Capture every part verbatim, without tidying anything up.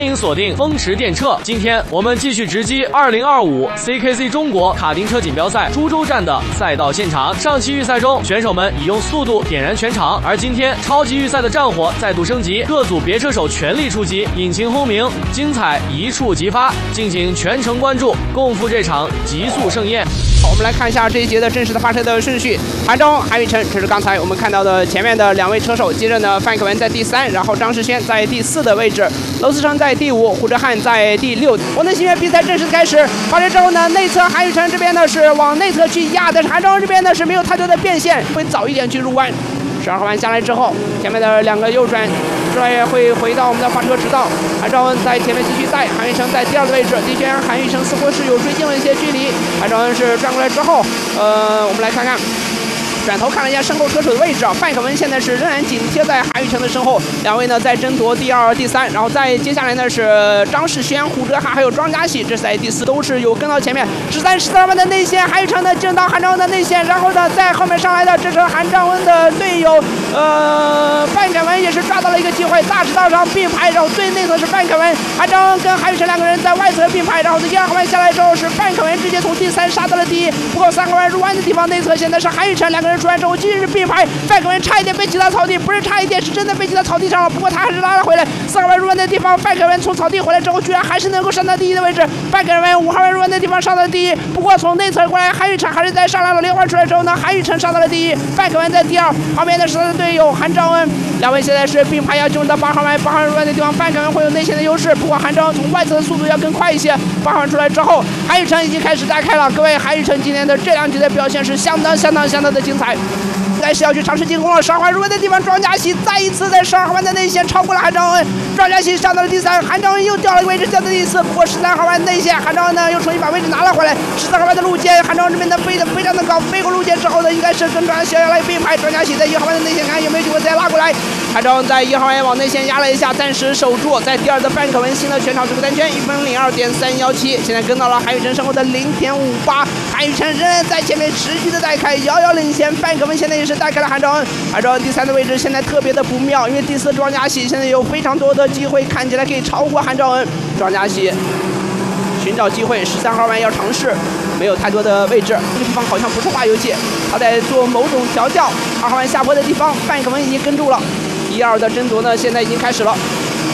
欢迎锁定风驰电掣，今天我们继续直击二零二五 C K C 中国卡丁车锦标赛株洲站的赛道现场。上期预赛中，选手们已用速度点燃全场，而今天超级预赛的战火再度升级，各组别车手全力出击，引擎轰鸣，精彩一触即发，敬请全程关注，共赴这场极速盛宴。 好，我们来看一下这一节的正式的发车的顺序。韩中、韩宇辰，这是刚才我们看到的前面的两位车手。接着呢，范可文在第三，然后张世轩在第四的位置，娄思成在第五，胡哲瀚在第六。红灯熄灭，比赛正式开始。发车之后呢，内侧韩宇辰这边呢是往内侧去压，但是韩中这边呢是没有太多的变线，会早一点去入弯。十二号弯下来之后，前面的两个右转专业会回到我们的发车直道。韩兆恩在前面继续带，韩宇成在第二个位置。的确，韩宇成似乎是有追近了一些距离。韩兆恩是转过来之后，呃，我们来看看。转头看了一下身后车手的位置啊，范可文现在是仍然紧贴在韩宇成的身后，两位呢在争夺第二、第三，然后再接下来呢是张世轩、胡哲瀚还有庄家喜，这是在第四，都是有跟到前面。十三、十四号弯的内线，韩宇成呢进到韩兆恩的内线，然后呢在后面上来的这是韩兆恩的队友，呃，范可文也是抓到了一个机会，大直道上并排，然后最内侧是范可文，韩兆恩跟韩宇成两个人在外侧并排，然后在一号弯下来之后是范可文直接从第三杀到了第一，不过三号弯入弯的地方内侧现在是韩宇成两个人。出来之后继续并排，范可文差一点被挤到草地，不是差一点，是真的被挤到草地上了。不过他还是拉了回来。四号弯入弯的地方，范可文从草地回来之后，居然还是能够上到第一的位置。范可文五号弯入弯的地方上到了第一，不过从内侧过来，韩宇成还是在上来了。六号弯出来之后呢，韩宇成上到了第一，范可文在第二，旁边的是他的队友韩兆恩。两位现在是并排要进入到八号弯，八号弯入弯的地方，范可文会有内线的优势，不过韩兆恩从外侧的速度要更快一些。八号弯出来之后，韩宇成已经开始带开了。各位，韩宇成今天的这两节的表现是相当相当相当的精彩。应该是要去尝试进攻了。十二号弯入弯的地方，庄家喜再一次在十二号弯的内线超过了韩兆恩，庄家喜上到了第三，韩兆恩又掉了一个位置，掉到第四。不过十三号弯内线，韩兆恩呢又重新把位置拿了回来。十四号弯的路肩，韩兆恩这边呢飞得非常的高，飞过路肩之后呢，应该是跟庄家喜来并排。庄家喜在一号弯的内线看有没有机会再拉过来。韩兆恩在一号弯往内线压了一下，暂时守住。在第二的范可文新的全场直播单圈一分零二点三幺七，现在跟到了韩宇成身后的零点五八，韩宇成仍然在前面持续的带开，遥遥领先。范可文现在也是带开了韩兆恩，韩兆恩第三的位置现在特别的不妙，因为第四庄家喜现在有非常多的机会，看起来可以超过韩兆恩。庄家喜寻找机会，十三号弯要尝试，没有太多的位置，这个地方好像不是化油器，他在做某种调教。二号弯下坡的地方，范可文已经跟住了。一二的争夺呢，现在已经开始了。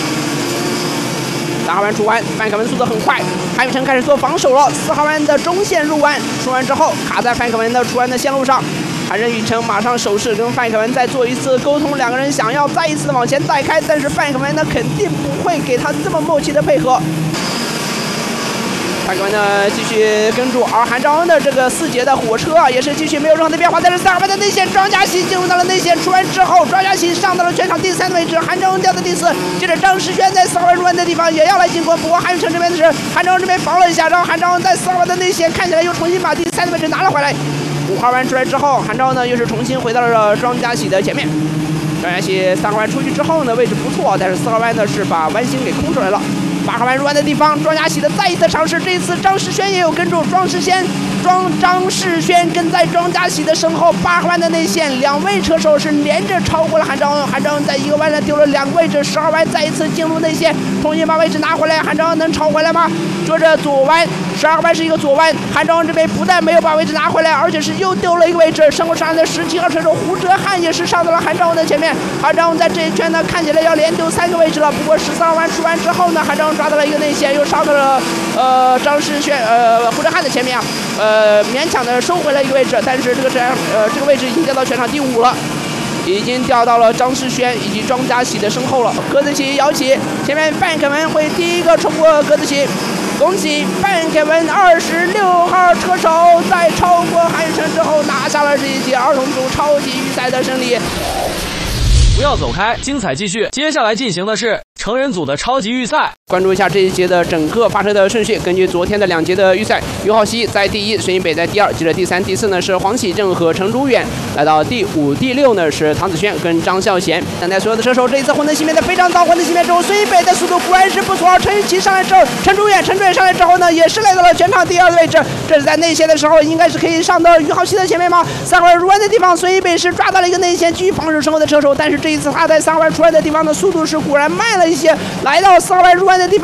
三号弯出弯，范可文速度很快，韩宇成开始做防守了。四号弯的中线入弯，出弯之后卡在范可文的出弯的线路上。韩宇成马上手势跟范可文再做一次沟通，两个人想要再一次往前带开，但是范可文呢肯定不会给他这么默契的配合。范可文呢继续跟住，而韩兆恩的这个四节的火车啊也是继续没有任何的变化。但是三号弯的内线，庄家喜进入到了内线，出弯之后，庄家喜上到了全场第三的位置，韩兆恩掉到第四。接着张世轩在四号弯入弯的地方也要来进攻，不过韩宇成这边的是韩兆恩这边防了一下，然后韩兆恩在四号弯的内线看起来又重新把第三的位置拿了回来。五号弯出来之后，韩兆恩呢又是重新回到了庄家喜的前面。庄家喜三号弯出去之后呢位置不错，但是四号弯呢是把弯心给空出来了。八号弯入弯的地方，庄家喜的再一次尝试，这一次张世轩也有跟住，庄世轩、庄张世轩跟在庄家喜的身后。八号弯的内线，两位车手是连着超过了韩兆恩，韩兆恩在一个弯呢丢了两个位置。十号弯再一次进入内线，重新把位置拿回来，韩兆恩能超回来吗？捉着左弯，十二号弯是一个左弯，韩兆恩这边不但没有把位置拿回来，而且是又丢了一个位置。身后上来的十七号车手胡哲瀚也是上到了韩兆恩的前面，韩兆恩在这一圈呢看起来要连丢三个位置了。不过十三号弯出弯之后呢，韩兆恩抓到了一个内线，又上到了呃张世轩呃胡哲瀚的前面啊，呃勉强的收回了一个位置，但是这个这呃这个位置已经掉到全场第五了，已经掉到了张世轩以及庄家喜的身后了。鸽子旗摇起，前面范可文会第一个冲过鸽子旗，恭喜范可文二十六号车手在超过韩宇成之后拿下了这一届儿童组超级预赛的胜利。 不要走开，精彩继续。接下来进行的是成人组的超级预赛。 关注一下这一节的整个发车的顺序。根据昨天的两节的预赛，于浩熙在第一，孙一北在第二，接着第三、第四呢是黄喜正和程朱远，来到第五、第六呢是唐子轩跟张孝贤。等待所有的车手，这一次混灯熄灭的非常早，混灯熄灭之后，孙一北的速度果然是不错。陈玉琪上来之后，陈朱远、陈朱远上来之后呢，也是来到了全场第二的位置。这是在内线的时候，应该是可以上到于浩熙的前面吗？三号弯入弯的地方，孙一北是抓到了一个内线，继续防守身后的车手，但是这一次他在三号弯出来的地方的速度是果然慢了一些，来到四号弯入弯的地方。